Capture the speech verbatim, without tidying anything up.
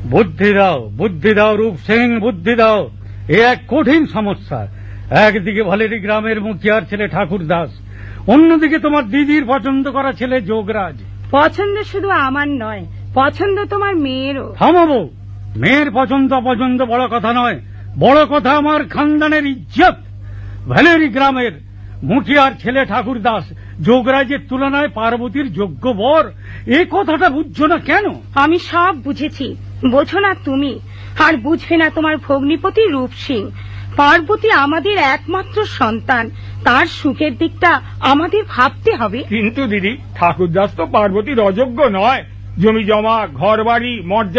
বুদ্ধি দাও, বুদ্ধি দাও রূপ সিং, বুদ্ধি দাও। এ এক কঠিন সমস্যা। একদিকে ভালেরি গ্রামের মুখিয়ার ছেলে ঠাকুর দাস, অন্যদিকে তোমার দিদির পছন্দ করা ছেলে যোগরাজ। পছন্দ শুধু আমার নয়, পছন্দ তোমার মেয়েরও। থামাবো। মেয়ের পছন্দ অপছন্দ বড় কথা নয়, বড় কথা আমার খানদানের ইজ্জত। ভালেরি গ্রামের মুখিয়ার ছেলে ঠাকুর দাস যোগরাজের তুলনায় পার্বতীর যোগ্য বর, এ কথাটা বুঝছো না কেন? আমি সব বুঝেছি, বোঝো না তুমি, আর বুঝবে না তোমার ভগ্নিপতি রূপ সিং। পার্বতী আমাদের একমাত্র সন্তান, তার সুখের দিকটা আমাদের ভাবতে হবে। কিন্তু দিদি, ঠাকুরদাস তো পার্বতীর অযোগ্য নয়। জমি জমা, ঘর বাড়ি, মর্যাদা